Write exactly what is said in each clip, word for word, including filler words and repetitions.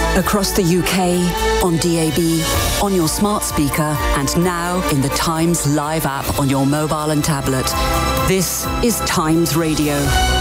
Across the U K, on D A B, on your smart speaker, and now in the Times Live app on your mobile and tablet. This is Times Radio.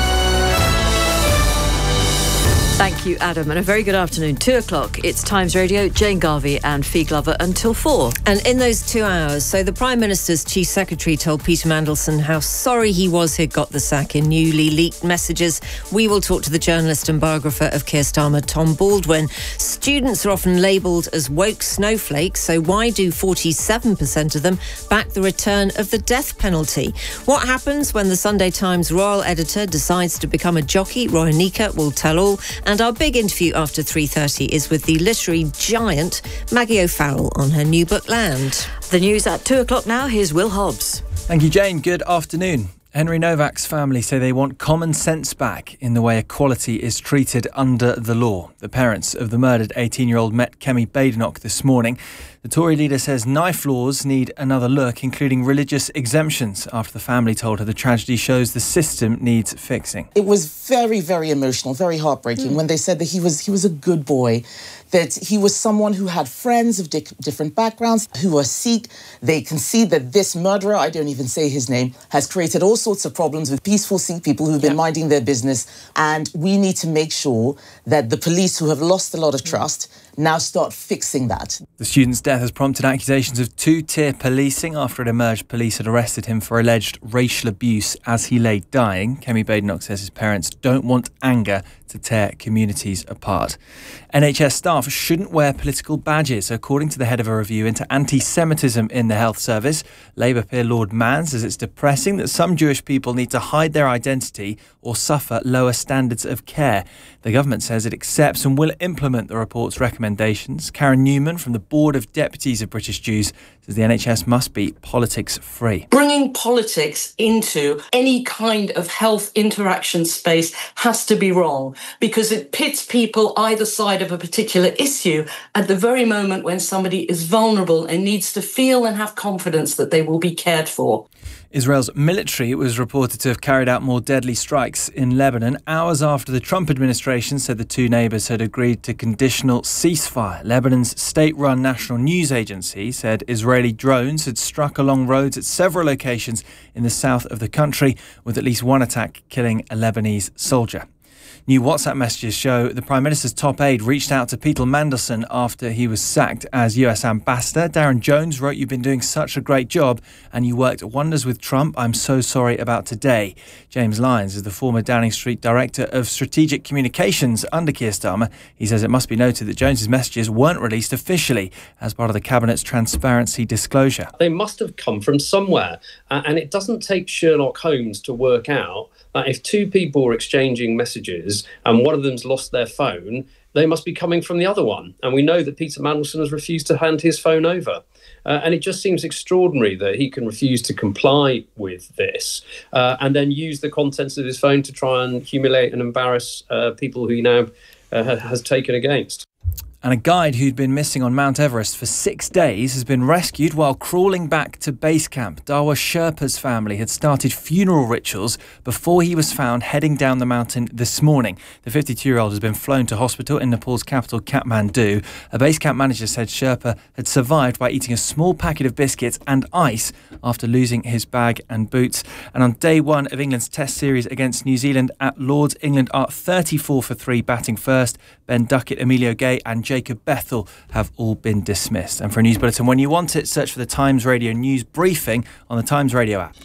Thank you, Adam, and a very good afternoon. Two o'clock, it's Times Radio, Jane Garvey and Fee Glover until four. And in those two hours, so the Prime Minister's Chief Secretary told Peter Mandelson how sorry he was he'd got the sack in newly leaked messages. We will talk to the journalist and biographer of Keir Starmer, Tom Baldwin. Students are often labelled as woke snowflakes, so why do forty-seven percent of them back the return of the death penalty? What happens when the Sunday Times royal editor decides to become a jockey? Roy Nika will tell all. And our big interview after three thirty is with the literary giant Maggie O'Farrell on her new book, Land. The news at two o'clock now. Here's Will Hobbs. Thank you, Jane. Good afternoon. Henry Novak's family say they want common sense back in the way equality is treated under the law. The parents of the murdered eighteen-year-old met Kemi Badenoch this morning. The Tory leader says knife laws need another look, including religious exemptions, after the family told her the tragedy shows the system needs fixing. It was very, very emotional, very heartbreaking mm. when they said that he was he was a good boy, that he was someone who had friends of di- different backgrounds, who are Sikh. They can see that this murderer, I don't even say his name, has created all sorts of problems with peaceful Sikh people who've been yeah. minding their business. And we need to make sure that the police, who have lost a lot of trust, now start fixing that. The student's death has prompted accusations of two-tier policing after it emerged police had arrested him for alleged racial abuse as he lay dying. Kemi Badenoch says his parents don't want anger to tear communities apart. N H S staff shouldn't wear political badges, according to the head of a review into anti-Semitism in the health service. Labour peer Lord Mann says it's depressing that some Jewish people need to hide their identity or suffer lower standards of care. The government says it accepts and will implement the report's recommendations. Karen Newman from the Board of Deputies of British Jews says the N H S must be politics-free. Bringing politics into any kind of health interaction space has to be wrong, because it pits people either side of a particular issue at the very moment when somebody is vulnerable and needs to feel and have confidence that they will be cared for. Israel's military was reported to have carried out more deadly strikes in Lebanon hours after the Trump administration said the two neighbours had agreed to conditional ceasefire. Lebanon's state-run national news agency said Israeli drones had struck along roads at several locations in the south of the country, with at least one attack killing a Lebanese soldier. New WhatsApp messages show the Prime Minister's top aide reached out to Peter Mandelson after he was sacked as U S ambassador. Darren Jones wrote, "You've been doing such a great job and you worked wonders with Trump. I'm so sorry about today." James Lyons is the former Downing Street Director of Strategic Communications under Keir Starmer. He says it must be noted that Jones's messages weren't released officially as part of the Cabinet's transparency disclosure. They must have come from somewhere, uh, and it doesn't take Sherlock Holmes to work out that if two people are exchanging messages and one of them's lost their phone, they must be coming from the other one. And we know that Peter Mandelson has refused to hand his phone over. Uh, and it just seems extraordinary that he can refuse to comply with this uh, and then use the contents of his phone to try and humiliate and embarrass uh, people who he now uh, has taken against. And a guide who'd been missing on Mount Everest for six days has been rescued while crawling back to base camp. Dawa Sherpa's family had started funeral rituals before he was found heading down the mountain this morning. The fifty-two-year-old has been flown to hospital in Nepal's capital, Kathmandu. A base camp manager said Sherpa had survived by eating a small packet of biscuits and ice after losing his bag and boots. And on day one of England's Test series against New Zealand at Lord's, England are thirty-four for three batting first. Ben Duckett, Emilio Gay and Jacob Bethel have all been dismissed. And for a news bulletin when you want it, search for the Times Radio News Briefing on the Times Radio app.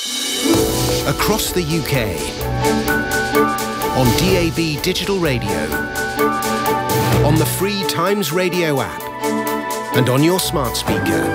Across the U K, on D A B Digital Radio, on the free Times Radio app, and on your smart speaker.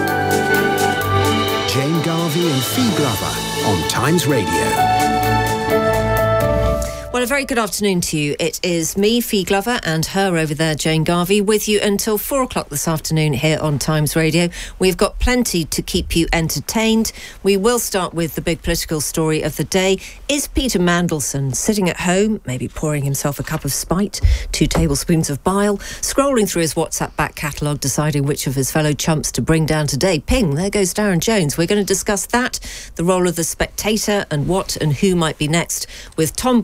Jane Garvey and Fee Glover on Times Radio. Well, a very good afternoon to you. It is me, Fee Glover, and her over there, Jane Garvey, with you until four o'clock this afternoon here on Times Radio. We've got plenty to keep you entertained. We will start with the big political story of the day. Is Peter Mandelson sitting at home, maybe pouring himself a cup of spite, two tablespoons of bile, scrolling through his WhatsApp back catalogue, deciding which of his fellow chumps to bring down today? Ping, there goes Darren Jones. We're going to discuss that, the role of the spectator, and what and who might be next with Tom Baldwin,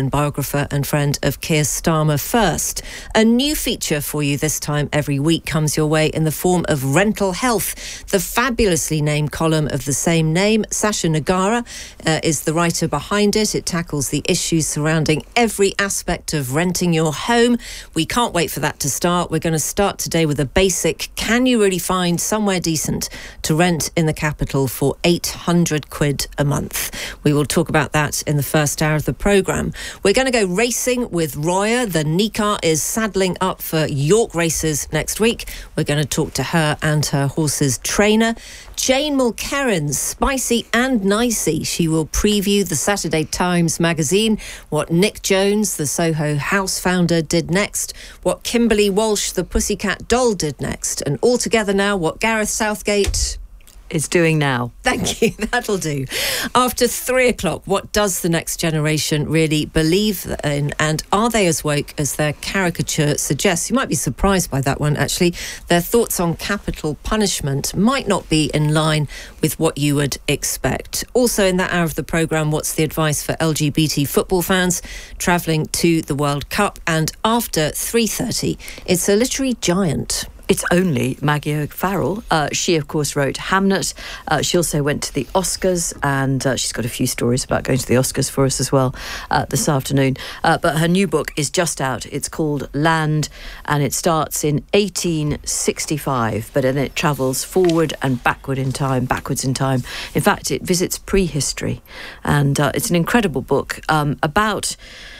and biographer and friend of Keir Starmer. First, a new feature for you this time every week comes your way in the form of Rental Health. The fabulously named column of the same name, Sasha Nagara, uh, is the writer behind it. It tackles the issues surrounding every aspect of renting your home. We can't wait for that to start. We're going to start today with a basic. Can you really find somewhere decent to rent in the capital for eight hundred quid a month? We will talk about that in the first hour of the programme. We're going to go racing with Roya. The Nikar is saddling up for York races next week. We're going to talk to her and her horse's trainer. Jane Mulkerrin, spicy and nicey. She will preview the Saturday Times magazine, what Nick Jones, the Soho House founder, did next, what Kimberly Walsh, the Pussycat Doll, did next, and all together now what Gareth Southgate is doing now. Thank you, that'll do. After three o'clock, what does the next generation really believe in, and are they as woke as their caricature suggests? You might be surprised by that one, actually. Their thoughts on capital punishment might not be in line with what you would expect. Also in that hour of the programme, what's the advice for L G B T football fans travelling to the World Cup? And after three thirty, it's a literary giant. It's only Maggie O'Farrell. Uh, she, of course, wrote Hamnet. Uh, she also went to the Oscars, and uh, she's got a few stories about going to the Oscars for us as well uh, this afternoon. Uh, but her new book is just out. It's called Land, and it starts in eighteen sixty-five, but then it travels forward and backward in time, backwards in time. In fact, it visits prehistory, and uh, it's an incredible book um, about...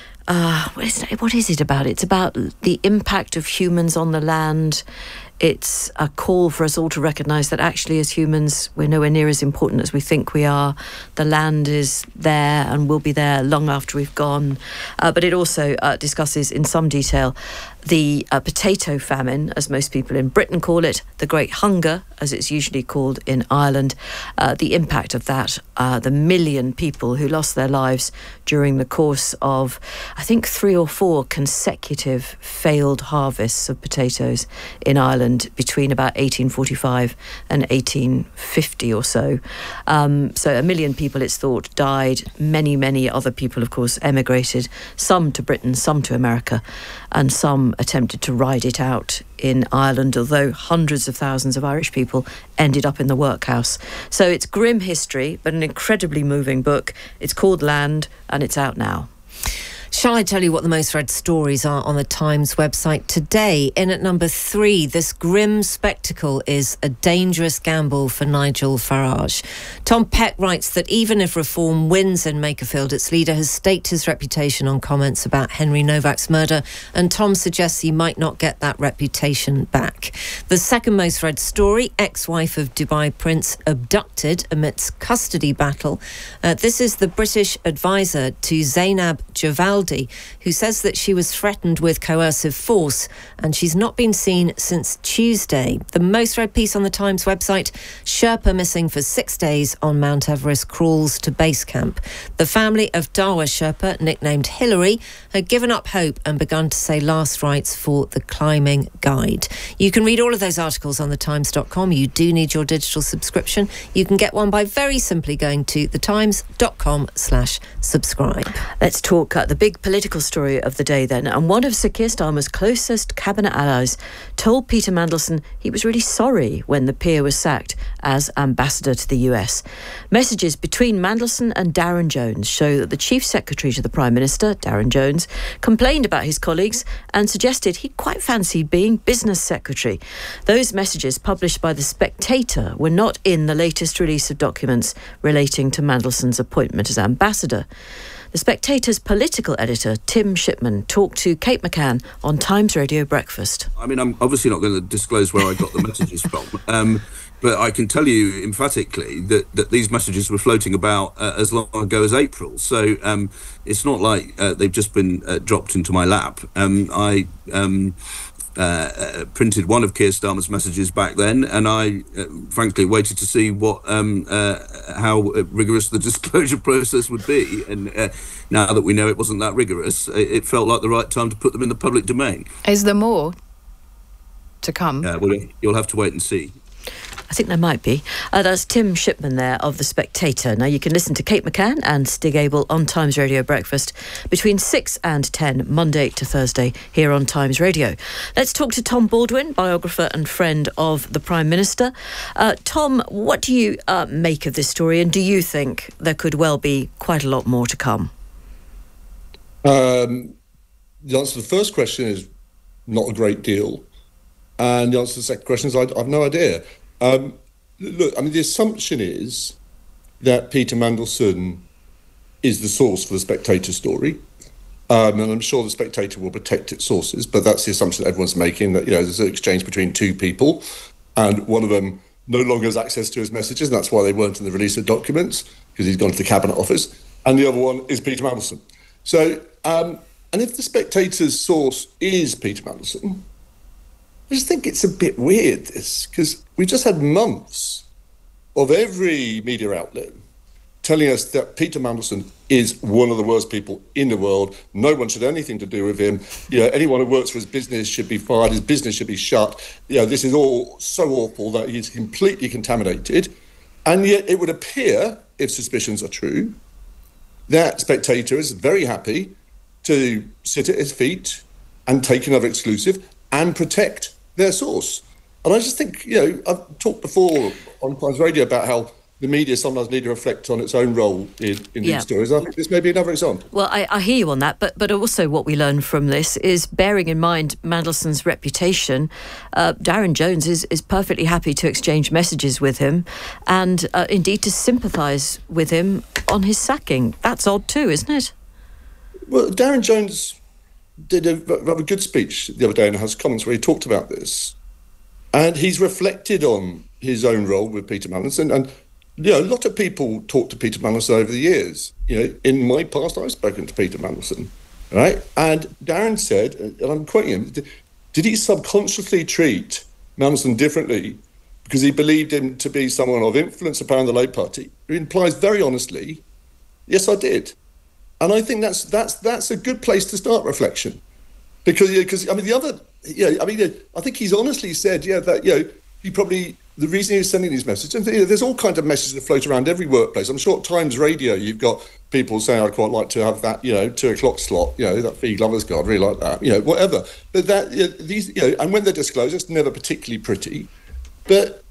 Uh, what is it, what is it about? It's about the impact of humans on the land. It's a call for us all to recognise that actually as humans we're nowhere near as important as we think we are. The land is there and will be there long after we've gone. Uh, but it also uh, discusses in some detail the uh, potato famine, as most people in Britain call it, the Great Hunger, as it's usually called in Ireland, uh, the impact of that, uh, the million people who lost their lives during the course of, I think, three or four consecutive failed harvests of potatoes in Ireland between about eighteen forty-five and eighteen fifty or so. Um, so a million people, it's thought, died. Many, many other people, of course, emigrated, some to Britain, some to America, and some attempted to ride it out in Ireland, although hundreds of thousands of Irish people ended up in the workhouse. So it's grim history, but an incredibly moving book. It's called Land, and it's out now. Shall I tell you what the most read stories are on the Times website today? In at number three, this grim spectacle is a dangerous gamble for Nigel Farage. Tom Peck writes that even if Reform wins in Makerfield, its leader has staked his reputation on comments about Henry Novak's murder, and Tom suggests he might not get that reputation back. The second most read story, ex-wife of Dubai Prince abducted amidst custody battle. Uh, this is the British advisor to Zainab Javaldi, who says that she was threatened with coercive force and she's not been seen since Tuesday. The most read piece on the Times website, Sherpa missing for six days on Mount Everest crawls to base camp. The family of Dawa Sherpa, nicknamed Hillary, had given up hope and begun to say last rites for the climbing guide. You can read all of those articles on the times dot com. You do need your digital subscription. You can get one by very simply going to thetimes.com slash subscribe. Let's talk uh, the big political story of the day then, and one of Sir Keir Starmer's closest cabinet allies told Peter Mandelson he was really sorry when the peer was sacked as ambassador to the U S. Messages between Mandelson and Darren Jones show that the Chief Secretary to the Prime Minister, Darren Jones, complained about his colleagues and suggested he quite fancied being Business Secretary. Those messages, published by The Spectator, were not in the latest release of documents relating to Mandelson's appointment as ambassador. The Spectator's political editor, Tim Shipman, talked to Kate McCann on Times Radio Breakfast. I mean, I'm obviously not going to disclose where I got the messages from, um, but I can tell you emphatically that, that these messages were floating about uh, as long ago as April. So um, it's not like uh, they've just been uh, dropped into my lap. Um, I... Um, Uh, uh, printed one of Keir Starmer's messages back then, and I uh, frankly waited to see what um, uh, how rigorous the disclosure process would be. And uh, now that we know it wasn't that rigorous, it felt like the right time to put them in the public domain. Is there more to come? Uh, well, you'll have to wait and see. I think there might be. Uh, that's Tim Shipman there of The Spectator. Now, you can listen to Kate McCann and Stig Abel on Times Radio Breakfast between six and ten, Monday to Thursday, here on Times Radio. Let's talk to Tom Baldwin, biographer and friend of the Prime Minister. Uh, Tom, what do you uh, make of this story, and do you think there could well be quite a lot more to come? Um, the answer to the first question is not a great deal. And the answer to the second question is I, I have no idea. Um, look, I mean, the assumption is that Peter Mandelson is the source for the Spectator story. Um, and I'm sure the Spectator will protect its sources, but that's the assumption that everyone's making, that, you know, there's an exchange between two people, and one of them no longer has access to his messages, and that's why they weren't in the release of documents, because he's gone to the Cabinet Office, and the other one is Peter Mandelson. So, um, and if the Spectator's source is Peter Mandelson, I just think it's a bit weird, this, because we've just had months of every media outlet telling us that Peter Mandelson is one of the worst people in the world. No one should have anything to do with him. You know, anyone who works for his business should be fired. His business should be shut. You know, this is all so awful that he's completely contaminated. And yet it would appear, if suspicions are true, that Spectator is very happy to sit at his feet and take another exclusive and protect their source. And I just think, you know, I've talked before on Times Radio about how the media sometimes need to reflect on its own role in, in yeah. these stories. I think this may be another example. Well, I, I hear you on that, but but also what we learn from this is, bearing in mind Mandelson's reputation, uh, Darren Jones is, is perfectly happy to exchange messages with him and uh, indeed to sympathise with him on his sacking. That's odd too, isn't it? Well, Darren Jones did a rather good speech the other day in the House of Commons where he talked about this. And he's reflected on his own role with Peter Mandelson. And, you know, a lot of people talk to Peter Mandelson over the years. You know, in my past, I've spoken to Peter Mandelson, right? And Darren said, and I'm quoting him, did he subconsciously treat Mandelson differently because he believed him to be someone of influence upon the Labour Party? He implies very honestly, yes, I did. And I think that's that's that's a good place to start reflection. Because, because I mean, the other, yeah, I mean, I think he's honestly said, yeah, that, you know, he probably, the reason he was sending these messages, and you know, there's all kinds of messages that float around every workplace. I'm sure at Times Radio, you've got people saying, I'd quite like to have that, you know, two o'clock slot, you know, that Fee Lovers Guard, really like that, you know, whatever. But that, you know, these, you know, and when they're disclosed, it's never particularly pretty. But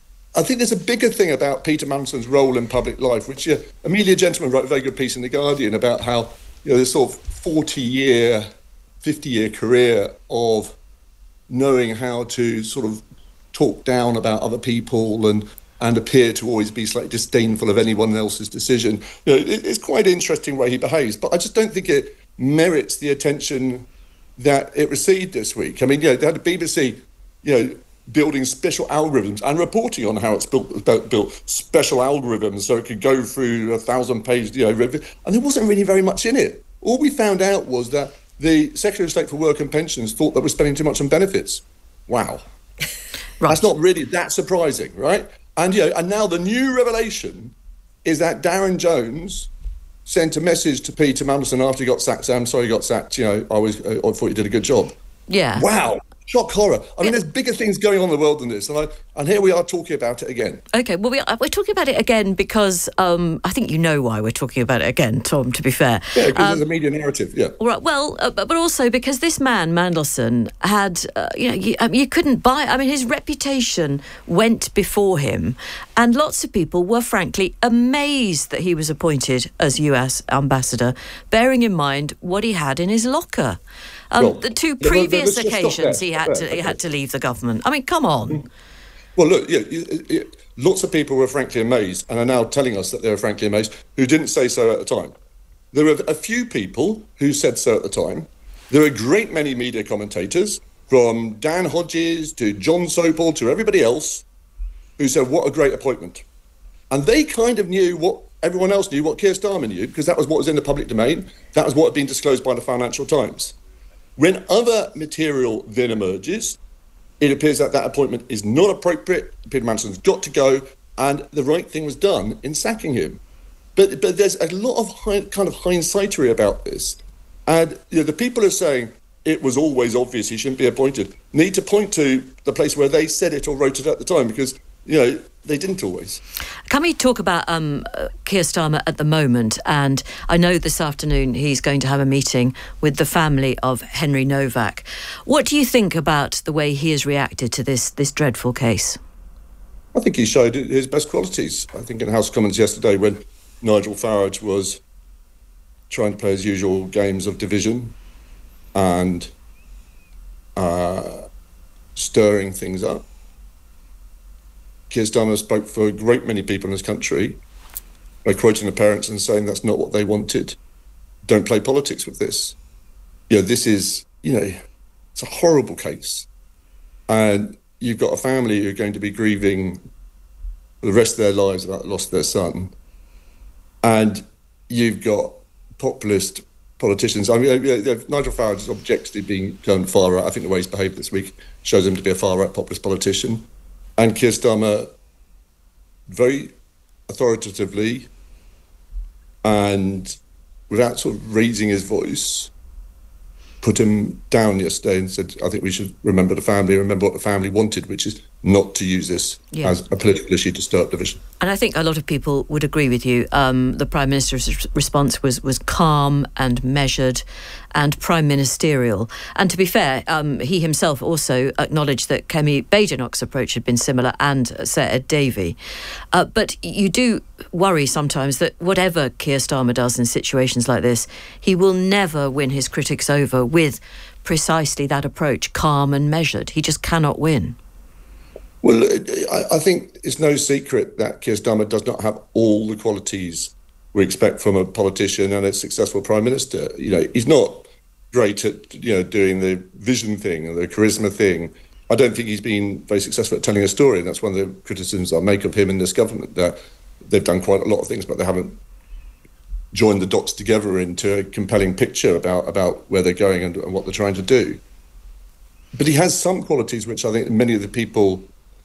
I think there's a bigger thing about Peter Mandelson's role in public life, which yeah, Amelia Gentleman wrote a very good piece in The Guardian about how, you know, this sort of forty-year, fifty-year career of knowing how to sort of talk down about other people and and appear to always be slightly disdainful of anyone else's decision. You know, it, it's quite an interesting way he behaves, but I just don't think it merits the attention that it received this week. I mean, you know, they had the B B C, you know, building special algorithms and reporting on how it's built, built, built special algorithms so it could go through a thousand page, you know, review, and there wasn't really very much in it. All we found out was that the Secretary of State for Work and Pensions thought that we're spending too much on benefits. Wow. Right. That's not really that surprising, right? And, you know, and now the new revelation is that Darren Jones sent a message to Peter Mandelson after he got sacked, saying, I'm sorry you got sacked, you know, I, was, I thought you did a good job. Yeah. Wow. Shock horror. I mean, there's bigger things going on in the world than this, and I, and here we are talking about it again. Okay, well, we are, we're talking about it again because um, I think you know why we're talking about it again, Tom, to be fair. Yeah, because um, there's a media narrative, yeah. All right, well, uh, but also because this man, Mandelson, had, uh, you know, you, um, you couldn't buy, I mean, his reputation went before him, and lots of people were frankly amazed that he was appointed as U S ambassador, bearing in mind what he had in his locker. Um, well, the two previous well, occasions he had to he had to leave the government. I mean, come on. Well, look, yeah, yeah, lots of people were frankly amazed and are now telling us that they were frankly amazed who didn't say so at the time. There were a few people who said so at the time. There were a great many media commentators, from Dan Hodges to John Sopel to everybody else, who said, what a great appointment. And they kind of knew what everyone else knew, what Keir Starmer knew, because that was what was in the public domain. That was what had been disclosed by the Financial Times. When other material then emerges, it appears that that appointment is not appropriate. Peter Mandelson's got to go, and the right thing was done in sacking him. But but there's a lot of high, kind of hindsightery about this. And you know, the people who are saying it was always obvious he shouldn't be appointed need to point to the place where they said it or wrote it at the time, because you know, they didn't always. Can we talk about um, Keir Starmer at the moment? And I know this afternoon he's going to have a meeting with the family of Henry Novak. What do you think about the way he has reacted to this this dreadful case? I think he showed his best qualities. I think in the House of Commons yesterday, when Nigel Farage was trying to play his usual games of division and uh, stirring things up, Keir Starmer spoke for a great many people in this country by quoting the parents and saying that's not what they wanted. Don't play politics with this. You know, this is, you know, it's a horrible case. And you've got a family who are going to be grieving for the rest of their lives about the loss of their son. And you've got populist politicians. I mean, Nigel Farage is objectively being turned far right. I think the way he's behaved this week shows him to be a far right populist politician. And Keir Starmer, very authoritatively and without sort of raising his voice, put him down yesterday and said, I think we should remember the family, remember what the family wanted, which is not to use this yeah. as a political issue to stir up division. And I think a lot of people would agree with you. Um, the Prime Minister's response was, was calm and measured and prime ministerial. And to be fair, um, he himself also acknowledged that Kemi Badenoch's approach had been similar, and Sir Ed Davey. Uh, but you do worry sometimes that whatever Keir Starmer does in situations like this, he will never win his critics over with precisely that approach, calm and measured. He just cannot win. Well, I think it's no secret that Keir Starmer does not have all the qualities we expect from a politician and a successful prime minister. You know, he's not great at, you know, doing the vision thing and the charisma thing. I don't think he's been very successful at telling a story, and that's one of the criticisms I make of him in this government, that they've done quite a lot of things, but they haven't joined the dots together into a compelling picture about, about where they're going and, and what they're trying to do. But he has some qualities which I think many of the people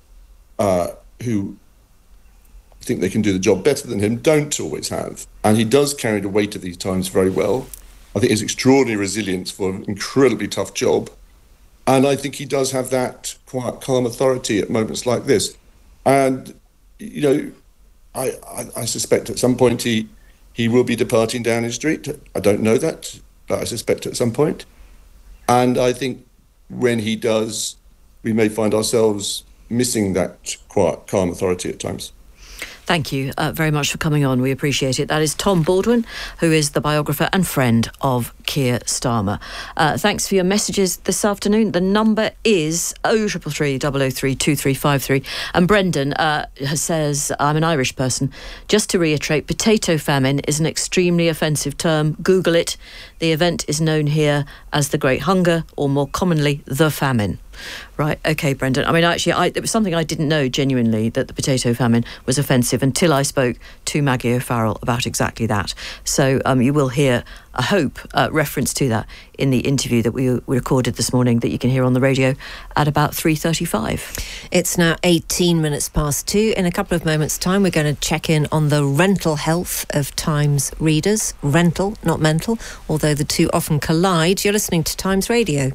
Uh, who think they can do the job better than him don't always have. And he does carry the weight of these times very well. I think his extraordinary resilience for an incredibly tough job. And I think he does have that quiet, calm authority at moments like this. And, you know, I, I, I suspect at some point he, he will be departing Downing Street. I don't know that, but I suspect at some point. And I think when he does, we may find ourselves missing that quiet, calm authority at times. Thank you uh, very much for coming on. We appreciate it. That is Tom Baldwin, who is the biographer and friend of Keir Starmer. Uh, thanks for your messages this afternoon. The number is oh three three three, double oh three, two three five three. And Brendan uh, says, I'm an Irish person. Just to reiterate, potato famine is an extremely offensive term. Google it. The event is known here as the Great Hunger, or more commonly, the famine. Right, OK, Brendan. I mean, actually, I, it was something I didn't know genuinely, that the potato famine was offensive, until I spoke to Maggie O'Farrell about exactly that. So um, you will hear, I hope, uh, reference to that in the interview that we recorded this morning that you can hear on the radio at about three thirty-five. It's now eighteen minutes past two. In a couple of moments' time, we're going to check in on the rental health of Times readers. Rental, not mental, although the two often collide. You're listening to Times Radio.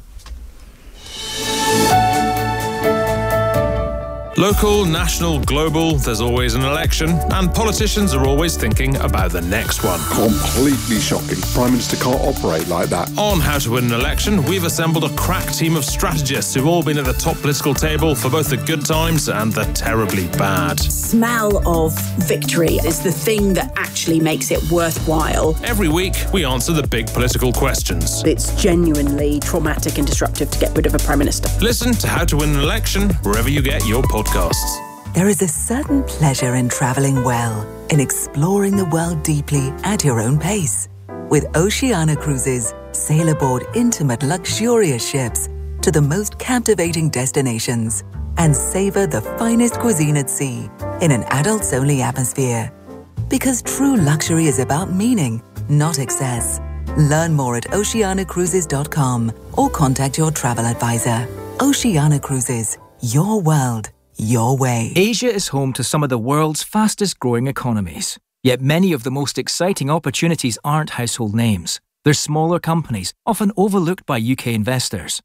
Local, national, global, there's always an election, and politicians are always thinking about the next one. Completely shocking. Prime Minister can't operate like that. On How to Win an Election, we've assembled a crack team of strategists who've all been at the top political table for both the good times and the terribly bad. Smell of victory is the thing that actually makes it worthwhile. Every week, we answer the big political questions. It's genuinely traumatic and disruptive to get rid of a Prime Minister. Listen to How to Win an Election wherever you get your podcasts. There is a certain pleasure in travelling well, in exploring the world deeply at your own pace. With Oceania Cruises, sail aboard intimate, luxurious ships to the most captivating destinations and savour the finest cuisine at sea in an adults-only atmosphere. Because true luxury is about meaning, not excess. Learn more at oceania cruises dot com or contact your travel advisor. Oceania Cruises, your world, your way. Asia is home to some of the world's fastest growing economies. Yet many of the most exciting opportunities aren't household names. They're smaller companies, often overlooked by U K investors.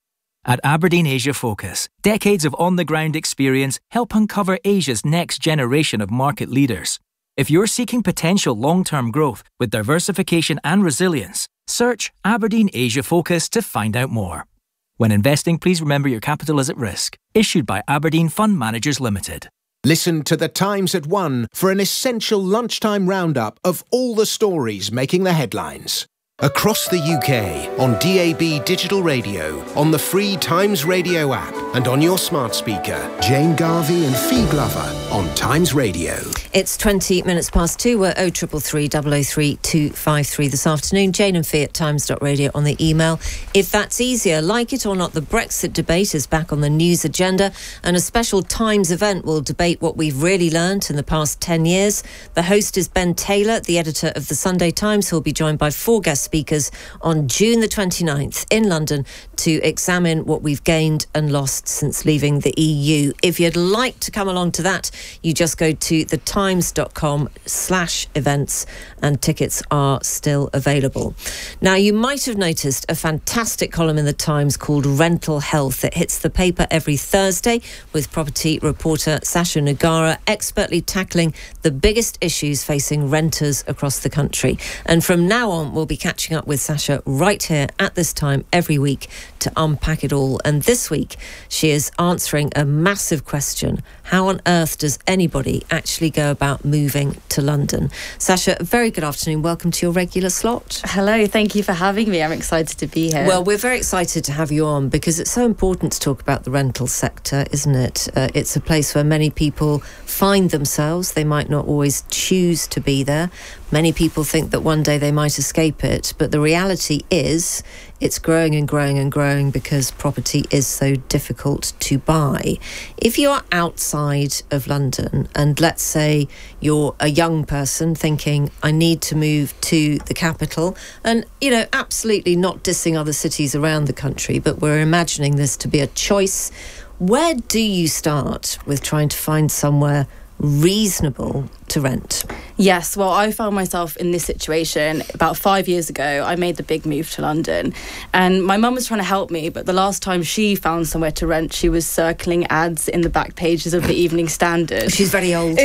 At Aberdeen Asia Focus, decades of on-the-ground experience help uncover Asia's next generation of market leaders. If you're seeking potential long-term growth with diversification and resilience, search Aberdeen Asia Focus to find out more. When investing, please remember your capital is at risk. Issued by Aberdeen Fund Managers Limited. Listen to The Times at one for an essential lunchtime roundup of all the stories making the headlines. Across the U K, on D A B Digital Radio, on the free Times Radio app, and on your smart speaker. Jane Garvey and Fee Glover on Times Radio. It's twenty minutes past two. We're oh triple three, double oh three, two five three this afternoon. Jane and Fee at times dot radio on the email. If that's easier, like it or not, the Brexit debate is back on the news agenda, and a special Times event will debate what we've really learnt in the past ten years. The host is Ben Taylor, the editor of the Sunday Times, who'll be joined by four guest speakers on June the twenty-ninth in London to examine what we've gained and lost since leaving the E U. If you'd like to come along to that, you just go to the times dot com slash events and tickets are still available. Now, you might have noticed a fantastic column in the Times called Rental Health. It hits the paper every Thursday with property reporter Sasha Nagara expertly tackling the biggest issues facing renters across the country. And from now on, we'll be catching up with Sasha right here at this time every week to unpack it all. And this week, she is answering a massive question. How on earth does anybody actually go about moving to London? Sasha, very good afternoon. Welcome to your regular slot. Hello, thank you for having me. I'm excited to be here. Well, we're very excited to have you on because it's so important to talk about the rental sector, isn't it? Uh, it's a place where many people find themselves. They might not always choose to be there. Many people think that one day they might escape it, but the reality is it's growing and growing and growing because property is so difficult to buy. If you're outside of London and let's say you're a young person thinking, I need to move to the capital, and, you know, absolutely not dissing other cities around the country, but we're imagining this to be a choice, where do you start with trying to find somewhere reasonable to rent? Yes, well, I found myself in this situation about five years ago. I made the big move to London and my mum was trying to help me, but the last time she found somewhere to rent, she was circling ads in the back pages of the Evening Standard. She's very old.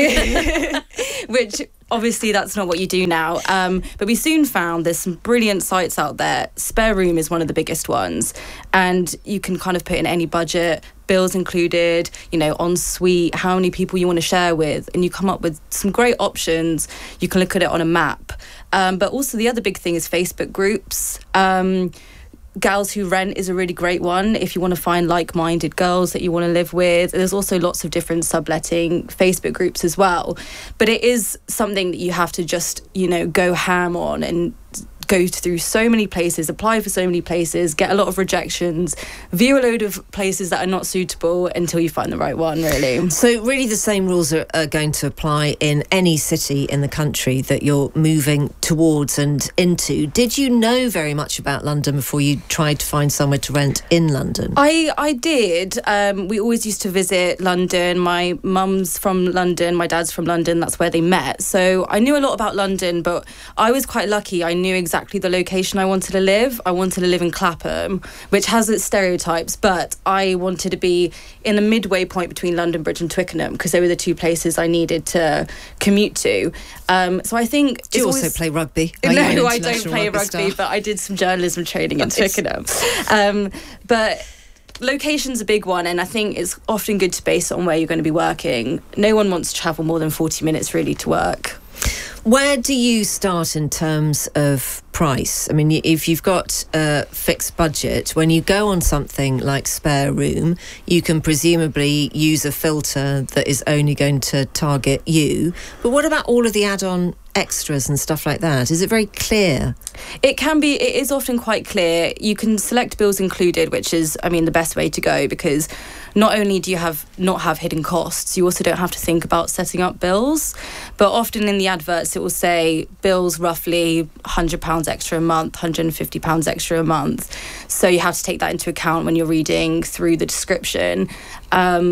Which obviously that's not what you do now, um, but we soon found there's some brilliant sites out there. Spare Room is one of the biggest ones, and you can kind of put in any budget, bills included, you know, en suite, how many people you want to share with, and you come up with some great options. You can look at it on a map, um, but also the other big thing is Facebook groups. um, Gals Who Rent is a really great one if you want to find like-minded girls that you want to live with. There's also lots of different subletting Facebook groups as well, but it is something that you have to just, you know, go ham on and go through so many places, apply for so many places, get a lot of rejections, view a load of places that are not suitable until you find the right one, really. So really the same rules are, are going to apply in any city in the country that you're moving towards and into. Did you know very much about London before you tried to find somewhere to rent in London? I, I did. Um, we always used to visit London. My mum's from London, my dad's from London, that's where they met. So I knew a lot about London, but I was quite lucky. I knew exactly the location I wanted to live. I wanted to live in Clapham, which has its stereotypes, but I wanted to be in the midway point between London Bridge and Twickenham because they were the two places I needed to commute to. Um, so I think... Do you it's also always... play rugby? Are no, I don't play rugby, rugby but I did some journalism training in Twickenham. Um, but... Location's a big one, and I think it's often good to base it on where you're going to be working. No one wants to travel more than forty minutes really to work. Where do you start in terms of price? I mean, if you've got a fixed budget, when you go on something like Spare Room, you can presumably use a filter that is only going to target you. But what about all of the add-on extras and stuff like that? Is it very clear? It can be. It is often quite clear. You can select bills included, which is, I mean, the best way to go, because not only do you have not have hidden costs, you also don't have to think about setting up bills. But often in the adverts, it will say bills roughly one hundred pounds extra a month, one hundred fifty pounds extra a month. So you have to take that into account when you're reading through the description. Um,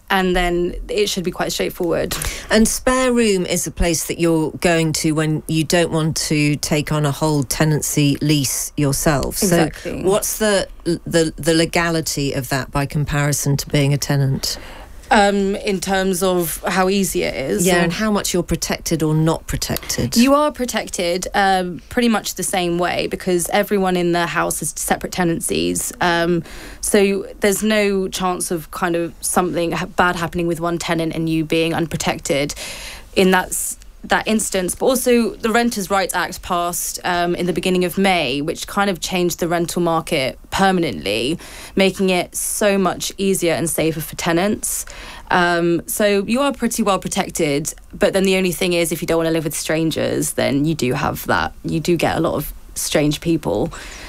and then it should be quite straightforward. And Spare Room is a place that you're going to when you don't want to take on a whole tenancy lease yourself. Exactly. So what's the the the legality of that by comparison to being a tenant? Um, in terms of how easy it is. Yeah, or- and how much you're protected or not protected. You are protected um, pretty much the same way, because everyone in the house has separate tenancies. Um, so there's no chance of kind of something ha- bad happening with one tenant and you being unprotected in that s- that instance. But also the Renters' Rights Act passed um, in the beginning of May, which kind of changed the rental market permanently, making it so much easier and safer for tenants. Um, so you are pretty well protected, but then the only thing is, if you don't want to live with strangers, then you do have that. You do get a lot of strange people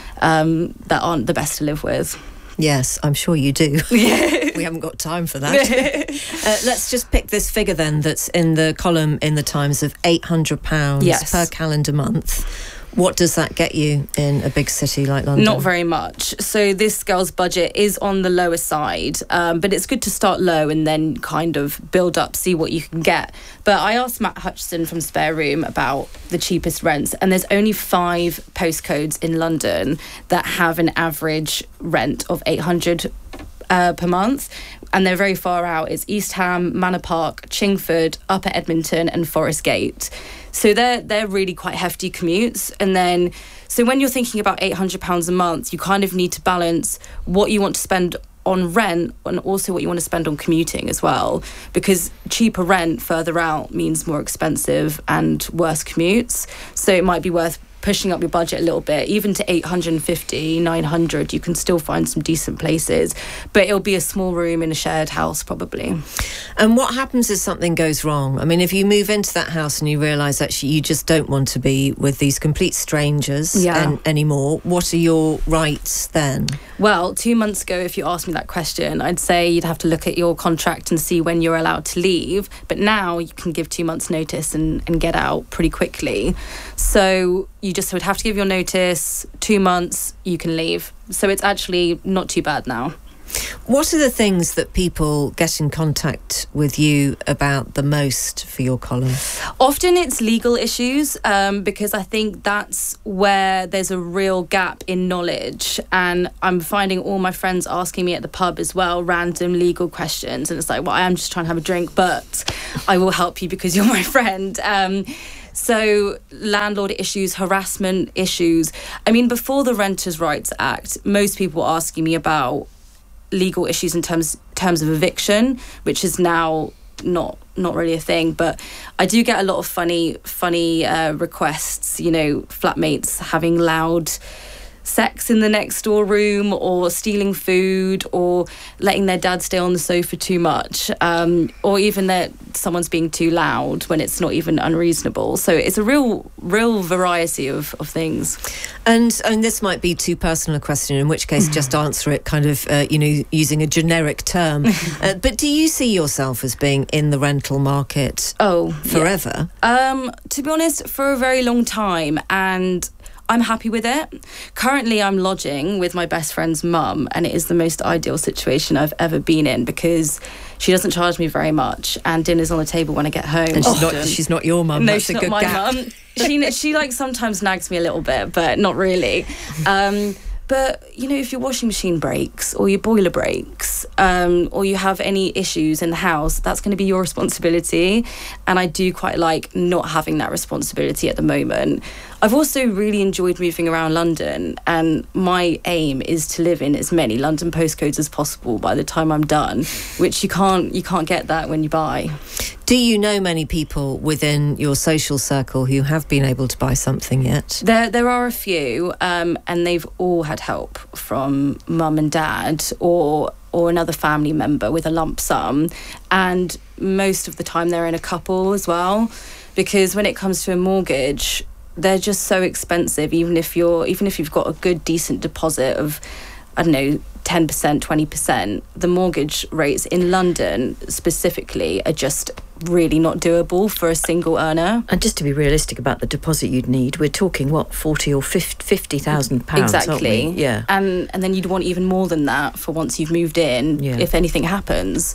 um, that aren't the best to live with. Yes, I'm sure you do. We haven't got time for that. uh, let's just pick this figure then that's in the column in the Times of eight hundred pounds Yes. per calendar month. What does that get you in a big city like London? Not very much. So this girl's budget is on the lower side, um, but it's good to start low and then kind of build up, see what you can get. But I asked Matt Hutchison from Spare Room about the cheapest rents, and there's only five postcodes in London that have an average rent of eight hundred uh, per month, and they're very far out. It's East Ham, Manor Park, Chingford, Upper Edmonton and Forest Gate. So they're they're really quite hefty commutes. And then, so when you're thinking about eight hundred pounds a month, you kind of need to balance what you want to spend on rent and also what you want to spend on commuting as well, because cheaper rent further out means more expensive and worse commutes. So it might be worth pushing up your budget a little bit, even to eight hundred fifty, nine hundred, you can still find some decent places, but it'll be a small room in a shared house probably. And what happens if something goes wrong? I mean, if you move into that house and you realise actually you just don't want to be with these complete strangers Yeah. an- anymore, what are your rights then? Well, two months ago, if you asked me that question, I'd say you'd have to look at your contract and see when you're allowed to leave. But now you can give two months' notice and, and get out pretty quickly. So you just would have to give your notice, two months, you can leave. So it's actually not too bad now. What are the things that people get in contact with you about the most for your column? Often it's legal issues, um, because I think that's where there's a real gap in knowledge. And I'm finding all my friends asking me at the pub as well, random legal questions. And it's like, well, I am just trying to have a drink, but I will help you because you're my friend. Um, So landlord issues, harassment issues. I mean, before the Renters' Rights Act, most people were asking me about legal issues in terms terms of eviction, which is now not not really a thing. But I do get a lot of funny funny uh, requests. You know, flatmates having loud sex in the next door room, or stealing food, or letting their dad stay on the sofa too much, um, or even that someone's being too loud when it's not even unreasonable. So it's a real real variety of, of things. And and this might be too personal a question, in which case just answer it kind of, uh, you know, using a generic term. uh, but do you see yourself as being in the rental market oh, forever? Yeah. Um, to be honest, for a very long time, and I'm happy with it. Currently, I'm lodging with my best friend's mum, and it is the most ideal situation I've ever been in, because she doesn't charge me very much, and dinner's on the table when I get home. And she's often. not she's not your mum. No, That's she's a not good my gap. mum. She she like sometimes nags me a little bit, but not really. Um, But, you know, if your washing machine breaks or your boiler breaks, um, or you have any issues in the house, that's going to be your responsibility. And I do quite like not having that responsibility at the moment. I've also really enjoyed moving around London, and my aim is to live in as many London postcodes as possible by the time I'm done, which you can't you can't get that when you buy. Do you know many people within your social circle who have been able to buy something yet? There there are a few, um, and they've all had help from mum and dad, or or another family member with a lump sum. And most of the time they're in a couple as well, because when it comes to a mortgage, they're just so expensive. Even if you're even if you've got a good decent deposit of, I don't know, ten percent, twenty percent, the mortgage rates in London specifically are just really not doable for a single earner. And just to be realistic about the deposit you'd need, we're talking, what, forty or fifty thousand pounds, Exactly. aren't we? Yeah. And, and then you'd want even more than that for once you've moved in, Yeah. if anything happens.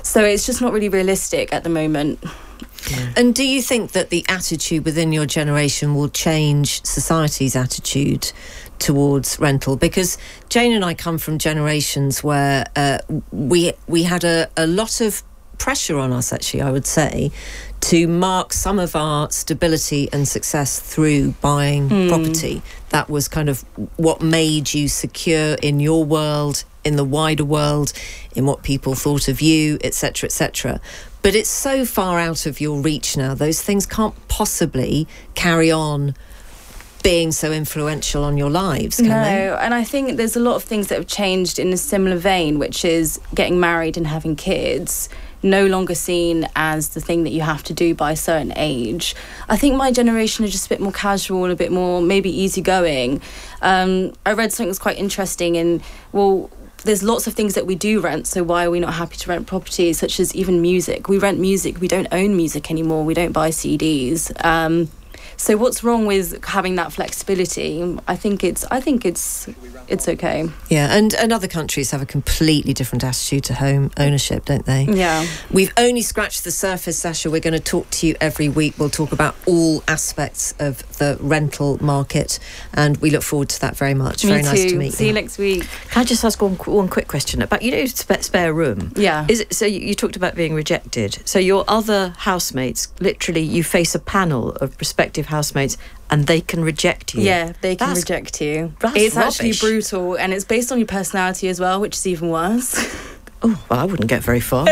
So it's just not really realistic at the moment. Yeah. And do you think that the attitude within your generation will change society's attitude towards rental? Because Jane and I come from generations where uh, we we had a, a lot of pressure on us, actually, I would say, to mark some of our stability and success through buying mm. property. That was kind of what made you secure in your world, in the wider world, in what people thought of you, et cetera, et cetera. But it's so far out of your reach now. Those things can't possibly carry on being so influential on your lives, can no, they? And I think there's a lot of things that have changed in a similar vein, which is getting married and having kids, no longer seen as the thing that you have to do by a certain age. I think my generation is just a bit more casual, a bit more maybe easygoing. Um, I read something that's quite interesting in, well, there's lots of things that we do rent, so why are we not happy to rent properties, such as even music? We rent music, we don't own music anymore, we don't buy C Ds. Um, so what's wrong with having that flexibility? I think it's I think it's it's okay. Yeah, and, and other countries have a completely different attitude to home ownership, don't they? Yeah. We've only scratched the surface, Sasha. We're going to talk to you every week. We'll talk about all aspects of the rental market, and we look forward to that very much. Me very too. nice to meet See you. you next week. Can I just ask one, one quick question about, you know, spare, spare room? Yeah. Is it, so you, you talked about being rejected. So your other housemates, literally, you face a panel of prospective housemates and they can reject you. Yeah, they can That's- reject you. that's It's rubbish. actually brutal, and it's based on your personality as well, which is even worse. Oh, well, I wouldn't get very far.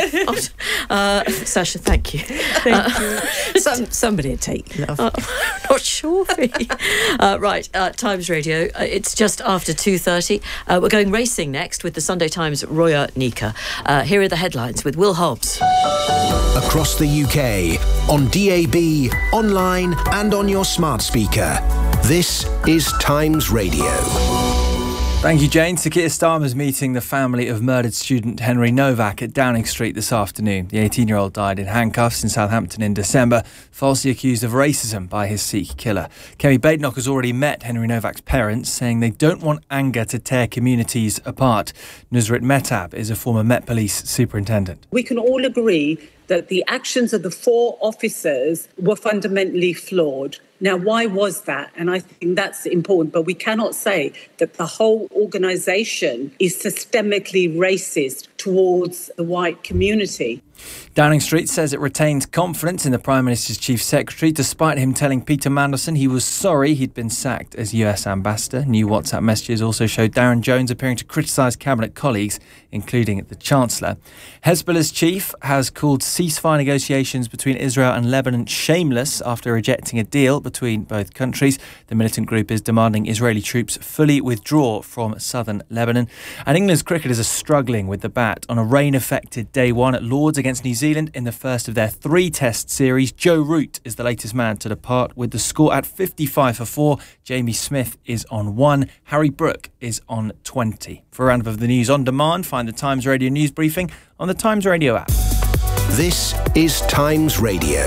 uh, Sasha, thank you. Thank you. Some, somebody would take you, love. Uh, not sure. uh, right, uh, Times Radio. Uh, it's just after two thirty. Uh, we're going racing next with the Sunday Times Roya Nika. Uh, here are the headlines with Will Hobbs. Across the U K, on D A B, online and on your smart speaker. This is Times Radio. Thank you, Jane. Sir Keir Starmer's meeting the family of murdered student Henry Novak at Downing Street this afternoon. The eighteen-year-old died in handcuffs in Southampton in December, falsely accused of racism by his Sikh killer. Kemi Badenoch has already met Henry Novak's parents, saying they don't want anger to tear communities apart. Nusrat Mehtab is a former Met Police superintendent. We can all agree that the actions of the four officers were fundamentally flawed. Now, why was that? And I think that's important, but we cannot say that the whole organisation is systemically racist towards the white community. Downing Street says it retains confidence in the Prime Minister's Chief Secretary, despite him telling Peter Mandelson he was sorry he'd been sacked as U S ambassador. New WhatsApp messages also showed Darren Jones appearing to criticise cabinet colleagues, including the Chancellor. Hezbollah's chief has called ceasefire negotiations between Israel and Lebanon shameless after rejecting a deal between both countries. The militant group is demanding Israeli troops fully withdraw from southern Lebanon. And England's cricketers are struggling with the bat on a rain-affected day one at Lords against New Zealand in the first of their three test series. Joe Root is the latest man to depart with the score at fifty-five for four. Jamie Smith is on one. Harry Brook is on twenty. For a roundup of the news on demand, find the Times Radio news briefing on the Times Radio app. This is Times Radio.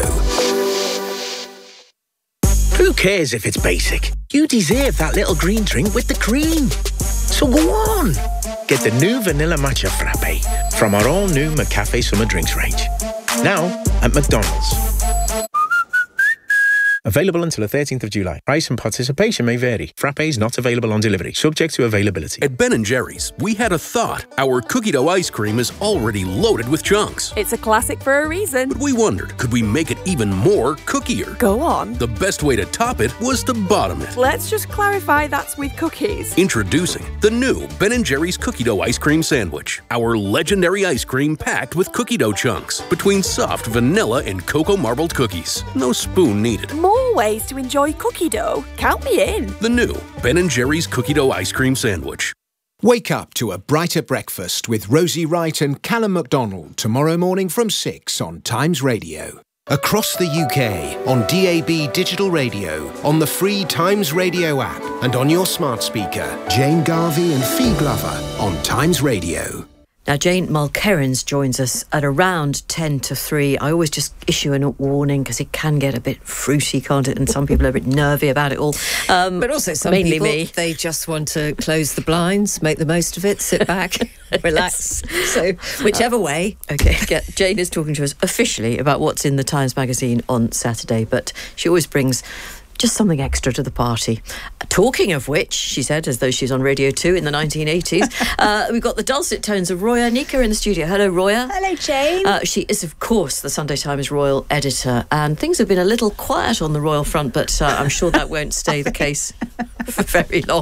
Who cares if it's basic? You deserve that little green drink with the cream. So go on. Get the new Vanilla Matcha Frappe from our all-new McCafe Summer Drinks range. Now at McDonald's. Available until the thirteenth of July. Price and participation may vary. Frappes not available on delivery. Subject to availability. At Ben and Jerry's, we had a thought. Our cookie dough ice cream is already loaded with chunks. It's a classic for a reason. But we wondered, could we make it even more cookier? Go on. The best way to top it was to bottom it. Let's just clarify that's with cookies. Introducing the new Ben and Jerry's cookie dough ice cream sandwich. Our legendary ice cream packed with cookie dough chunks between soft vanilla and cocoa marbled cookies. No spoon needed. More ways to enjoy cookie dough. Count me in. The new Ben and Jerry's cookie dough ice cream sandwich. Wake up to a brighter breakfast with Rosie Wright and Callum MacDonald tomorrow morning from six on Times Radio. Across the U K, on D A B Digital Radio, on the free Times Radio app, and on your smart speaker, Jane Garvey and Fee Glover on Times Radio. Now, Jane Mulkerrins joins us at around ten to three. I always just issue a warning because it can get a bit fruity, can't it? And some people are a bit nervy about it all. Um, but also some mainly people, me. They just want to close the blinds, make the most of it, sit back, relax. So whichever way. Okay, yeah, Jane is talking to us officially about what's in the Times magazine on Saturday, but she always brings just something extra to the party. Talking of which, she said, as though she's on Radio two in the nineteen eighties, uh, we've got the dulcet tones of Roya Nikkhah in the studio. Hello, Roya. Hello, Jane. Uh, she is, of course, the Sunday Times Royal editor, and things have been a little quiet on the Royal front, but uh, I'm sure that won't stay the case for very long.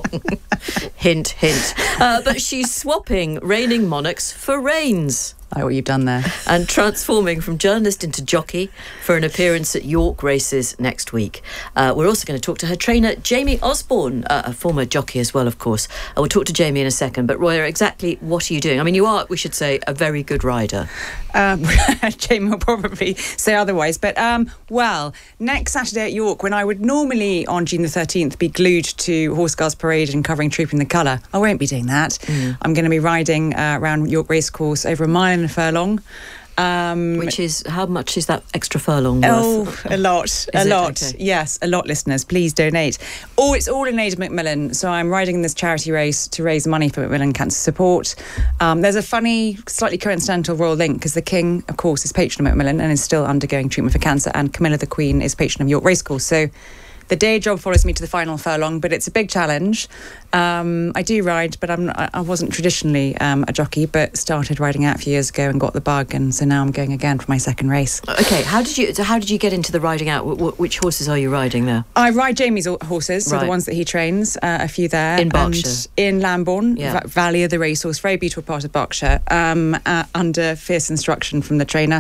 Hint, hint. Uh, but she's swapping reigning monarchs for reigns. I know what you've done there. And transforming from journalist into jockey for an appearance at York races next week. Uh, we're also going to talk to her trainer, Jamie Osborne, uh, a former jockey as well, of course. Uh, we'll talk to Jamie in a second. But Roya, exactly what are you doing? I mean, you are, we should say, a very good rider. Um, Jamie will probably say otherwise. But, um, well, next Saturday at York, when I would normally on June the thirteenth be glued to Horse Guards Parade and covering Trooping the Colour, I won't be doing that. Mm. I'm going to be riding uh, around York Racecourse over a mile and a furlong. Um, Which is, how much is that extra furlong worth? Oh, a lot, is a it? lot. Okay. Yes, a lot, listeners. Please donate. Oh, it's all in aid of Macmillan. So I'm riding in this charity race to raise money for Macmillan Cancer Support. Um, there's a funny, slightly coincidental royal link because the King, of course, is patron of Macmillan and is still undergoing treatment for cancer, and Camilla the Queen is patron of York Racecourse. So the day job follows me to the final furlong, but it's a big challenge. Um, I do ride, but I'm not, I wasn't traditionally um, a jockey, but started riding out a few years ago and got the bug, and so now I'm going again for my second race. Okay, how did you? So how did you get into the riding out? W- w- which horses are you riding there? I ride Jamie's horses, so Right. the ones that he trains, uh, a few there In Berkshire? and in Lambourne, Yeah. Va- Valley of the Racehorse, very beautiful part of Berkshire, um, uh, under fierce instruction from the trainer.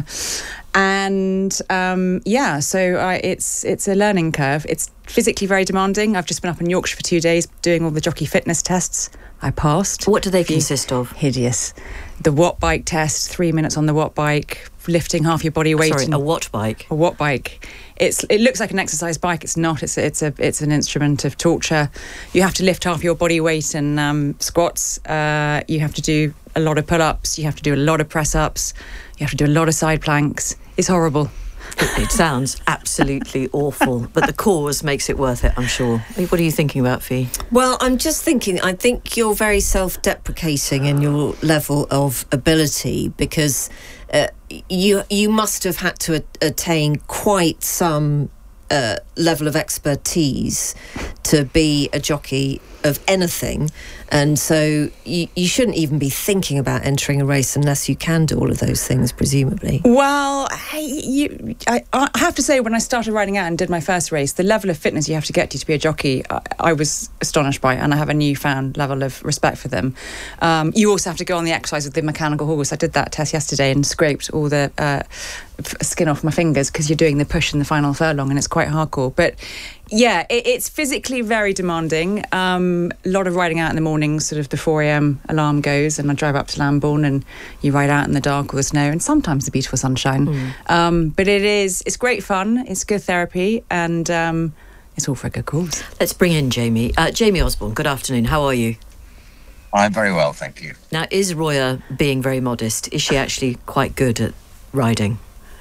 And um, yeah, so I, it's it's a learning curve. It's physically very demanding. I've just been up in Yorkshire for two days doing all the jockey fitness tests. I passed. What do they consist of? Hideous. The Watt bike test, three minutes on the Watt bike, lifting half your body weight. Sorry, and- a what bike? A Watt bike. It's it looks like an exercise bike. It's not. It's a, it's a it's an instrument of torture. You have to lift half your body weight in um, squats. Uh, you have to do a lot of pull-ups. You have to do a lot of press-ups. You have to do a lot of side planks. It's horrible. It sounds absolutely awful, but the cause makes it worth it, I'm sure. What are you thinking about, Fee? Well, I'm just thinking, I think you're very self-deprecating in your level of ability because uh, you you must have had to a- attain quite some uh, level of expertise to be a jockey of anything, and so you, you shouldn't even be thinking about entering a race unless you can do all of those things, presumably. Well, I, you, I, I have to say, when I started riding out and did my first race, the level of fitness you have to get to to be a jockey, I, I was astonished by, and I have a newfound level of respect for them. Um, you also have to go on the exercise with the mechanical horse. I did that test yesterday and scraped all the uh, f- skin off my fingers because you're doing the push in the final furlong, and it's quite hardcore. But yeah, it, it's physically very demanding. Um, a lot of riding out in the mornings, sort of the four a.m. alarm goes, and I drive up to Lambourne, and you ride out in the dark or the snow, and sometimes the beautiful sunshine. Mm. Um, but it is, it's great fun. It's good therapy, and um, it's all for a good cause. Let's bring in Jamie. Uh, Jamie Osborne, good afternoon. How are you? I'm very well, thank you. Now, is Roya being very modest? Is she actually quite good at riding?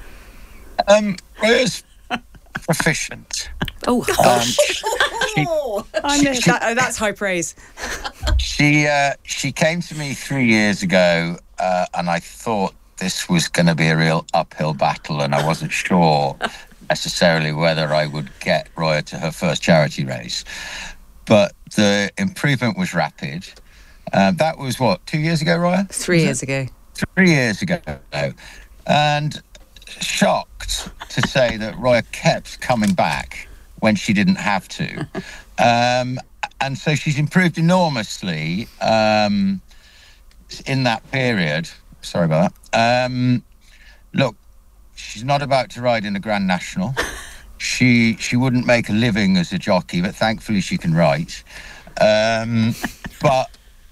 Um, Roya's proficient. Oh, gosh. Um, I know, that, that's high praise. She uh, she came to me three years ago, uh, and I thought this was going to be a real uphill battle, and I wasn't sure necessarily whether I would get Roya to her first charity race. But the improvement was rapid. Uh, that was, what, two years ago, Roya? Three years ago. Three years ago. And shocked to say that Roya kept coming back when she didn't have to. Um, and so she's improved enormously um, in that period. Sorry about that. Um, look, she's not about to ride in a Grand National. She she wouldn't make a living as a jockey, but thankfully she can ride. Um, but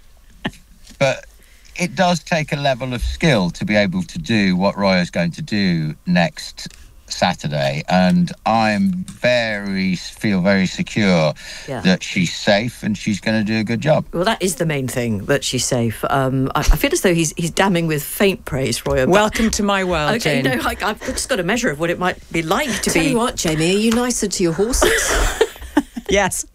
but it does take a level of skill to be able to do what Roya's going to do next Saturday, and I'm very feel very secure Yeah. that she's safe and she's going to do a good job. Well, that is the main thing, that she's safe. Um, I, I feel as though he's he's damning with faint praise, Roy. Welcome to my world, Okay, Jane. no, like, I've just got a measure of what it might be like to Tell be. you what, Jamie, are you nicer to your horses? Yes.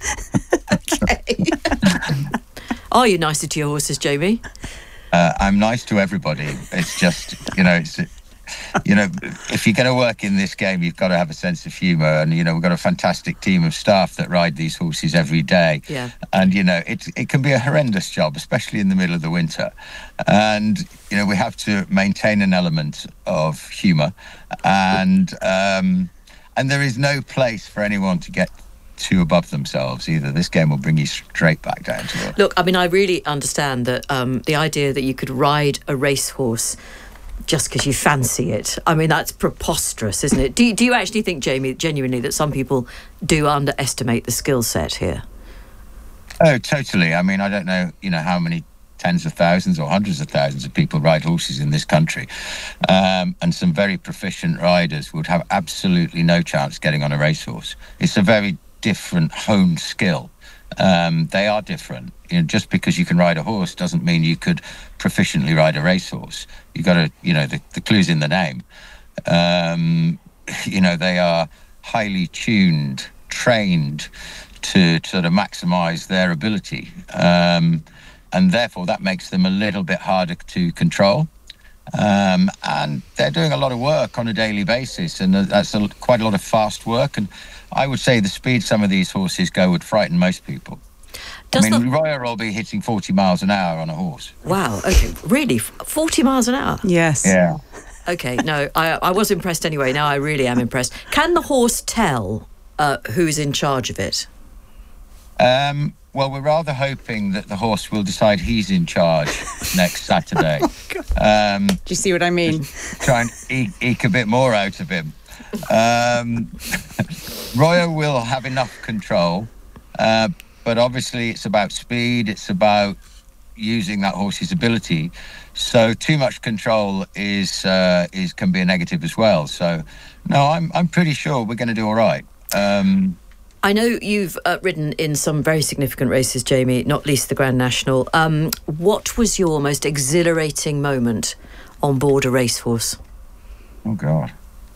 Are you nicer to your horses, Jamie? Uh, I'm nice to everybody. It's just, you know, it's, you know, if you're going to work in this game, you've got to have a sense of humour. And, you know, we've got a fantastic team of staff that ride these horses every day. Yeah. And, you know, it, it can be a horrendous job, especially in the middle of the winter. And, you know, we have to maintain an element of humour. And, um, and there is no place for anyone to get too above themselves either. This game will bring you straight back down to earth. Look, I mean, I really understand that um, the idea that you could ride a racehorse just because you fancy it. I mean, that's preposterous, isn't it? Do you, do you actually think, Jamie, genuinely, that some people do underestimate the skill set here? Oh, totally. I mean, I don't know, you know, how many tens of thousands or hundreds of thousands of people ride horses in this country. Um, and some very proficient riders would have absolutely no chance getting on a racehorse. It's a very different honed skill. Um, they are different. You know, just because you can ride a horse doesn't mean you could proficiently ride a racehorse. You got to, you know, the, the clue's in the name. Um, you know, they are highly tuned, trained to, to sort of maximise their ability. Um, and therefore that makes them a little bit harder to control. Um, and they're doing a lot of work on a daily basis, and that's a, quite a lot of fast work. And I would say the speed some of these horses go would frighten most people. Does I mean, the- Roya will be hitting forty miles an hour on a horse. Wow, okay. Really? F- forty miles an hour? Yes. Yeah. Okay, no, I, I was impressed anyway. Now I really am impressed. Can the horse tell uh, who's in charge of it? Um, well, we're rather hoping that the horse will decide he's in charge next Saturday. Um, Do you see what I mean? Try and eke, eke a bit more out of him. Um, Roya will have enough control, uh, but obviously it's about speed, it's about using that horse's ability. So too much control is uh, is can be a negative as well. So no, I'm I'm pretty sure we're going to do all right. Um, I know you've uh, ridden in some very significant races, Jamie, not least the Grand National. Um, what was your most exhilarating moment on board a racehorse? Oh, God.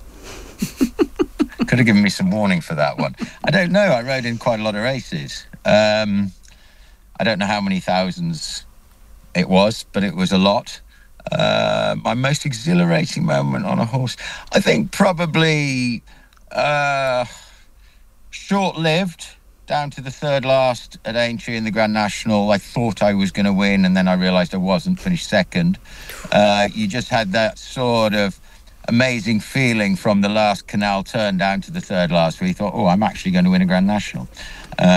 Could have given me some warning for that one. I don't know. I rode in quite a lot of races. Um, I don't know how many thousands it was, but it was a lot. Uh, my most exhilarating moment on a horse, I think probably uh, short-lived, down to the third last at Aintree in the Grand National. I thought I was going to win, and then I realised I wasn't, finished second. Uh, you just had that sort of amazing feeling from the last canal turn down to the third last, where you thought, oh, I'm actually going to win a Grand National. Uh,